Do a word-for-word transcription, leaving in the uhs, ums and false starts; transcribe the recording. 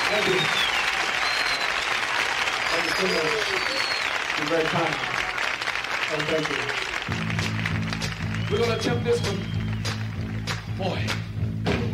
Thank you. Thank you so much. You're very kind. Oh, thank you. We're gonna attempt this one. Boy.